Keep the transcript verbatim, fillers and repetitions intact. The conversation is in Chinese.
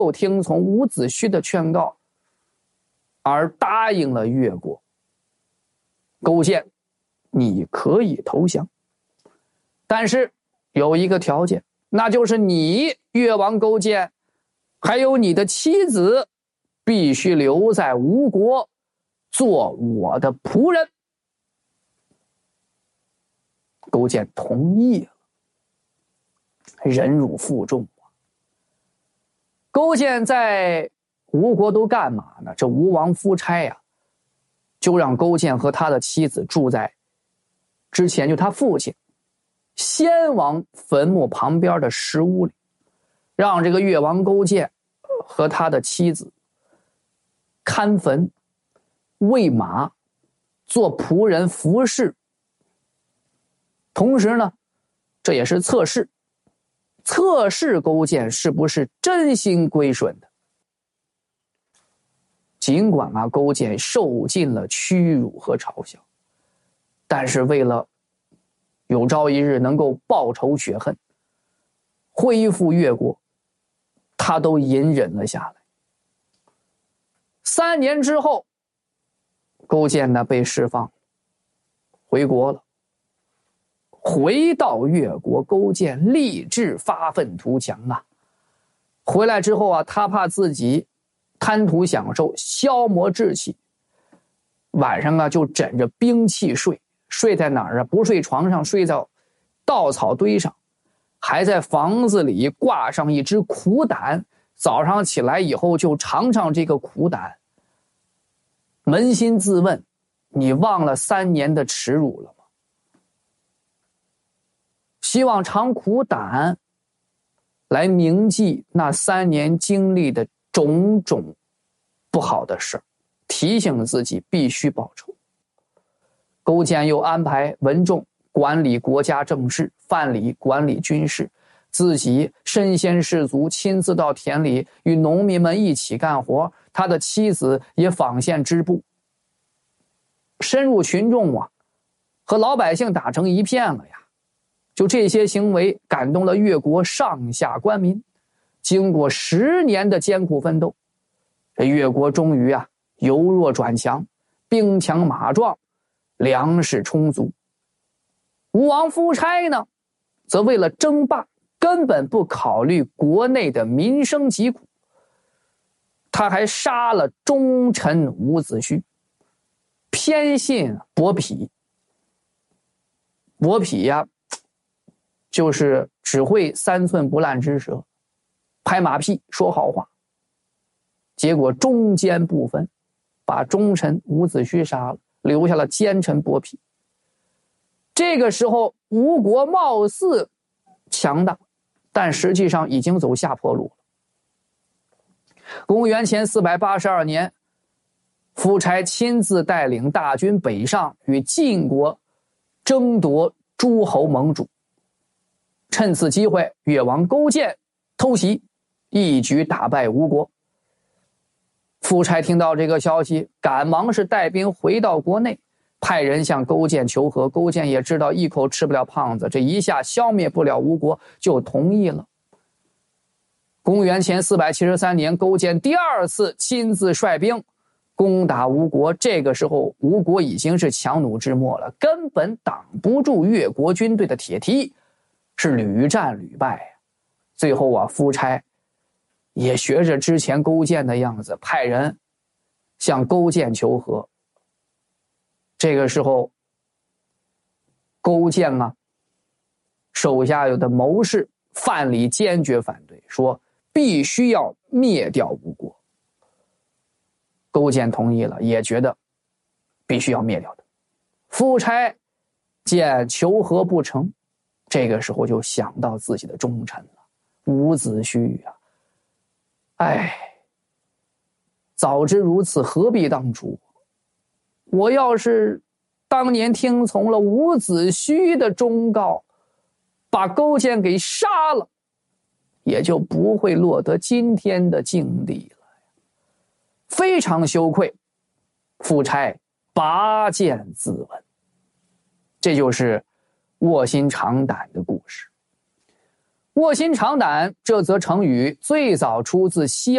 听从伍子胥的劝告，而答应了越国。勾践，你可以投降，但是有一个条件，那就是你越王勾践还有你的妻子必须留在吴国做我的仆人。勾践同意了，忍辱负重。勾践在吴国都干嘛呢？这吴王夫差呀、啊，就让勾践和他的妻子住在之前就他父亲先王坟墓旁边的石屋里，让这个越王勾践和他的妻子看坟、喂马、做仆人服侍。同时呢，这也是测试，测试勾践是不是真心归顺的。尽管啊，勾践受尽了屈辱和嘲笑，但是为了有朝一日能够报仇雪恨，恢复越国，他都隐忍了下来。三年之后，勾践呢被释放，回国了。回到越国，勾践立志发愤图强啊！回来之后啊，他怕自己贪图享受，消磨志气，晚上啊就枕着兵器睡，睡在哪儿啊？不睡床上，睡在稻草堆上，还在房子里挂上一只苦胆，早上起来以后就尝尝这个苦胆。扪心自问，你忘了三年的耻辱了吗？希望尝苦胆来铭记那三年经历的种种不好的事，提醒自己必须报仇。勾践又安排文仲管理国家政事，范蠡管理军事，自己身先士卒，亲自到田里与农民们一起干活，他的妻子也纺线织布，深入群众啊，和老百姓打成一片了呀。就这些行为感动了越国上下官民，经过十年的艰苦奋斗，这越国终于啊由弱转强，兵强马壮，粮食充足。吴王夫差呢，则为了争霸，根本不考虑国内的民生疾苦，他还杀了忠臣伍子胥，偏信伯嚭。伯嚭呀、啊就是只会三寸不烂之舌，拍马屁说好话，结果忠奸不分，把忠臣伍子胥杀了，留下了奸臣伯嚭。这个时候吴国貌似强大，但实际上已经走下坡路了。公元前四百八十二年，夫差亲自带领大军北上，与晋国争夺诸侯盟主。趁此机会，越王勾践偷袭，一举打败吴国。夫差听到这个消息，赶忙是带兵回到国内，派人向勾践求和。勾践也知道一口吃不了胖子，这一下消灭不了吴国，就同意了。公元前四百七十三年，勾践第二次亲自率兵攻打吴国。这个时候吴国已经是强弩之末了，根本挡不住越国军队的铁蹄，是屡战屡败。最后啊，夫差也学着之前勾践的样子，派人向勾践求和。这个时候勾践啊，手下有的谋士范蠡坚决反对，说必须要灭掉吴国。勾践同意了，也觉得必须要灭掉的。夫差见求和不成，这个时候就想到自己的忠臣了，伍子胥啊，哎，早知如此，何必当初？我要是当年听从了伍子胥的忠告，把勾践给杀了，也就不会落得今天的境地了。非常羞愧，夫差拔剑自刎。这就是卧薪尝胆的故事。卧薪尝胆这则成语最早出自西